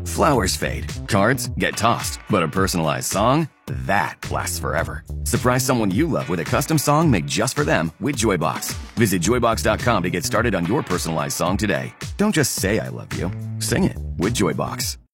Flowers fade, cards get tossed, but a personalized song? That lasts forever. Surprise someone you love with a custom song made just for them with Joybox. Visit joybox.com to get started on your personalized song today. Don't just say I love you. Sing it with Joybox.